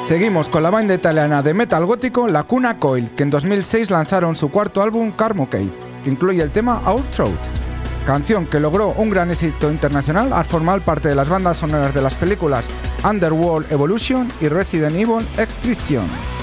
Seguimos con la banda italiana de metal gótico Lacuna Coil, que en 2006 lanzaron su cuarto álbum Carmocade, que incluye el tema Our Throat, canción que logró un gran éxito internacional al formar parte de las bandas sonoras de las películas Underworld Evolution y Resident Evil Extinction.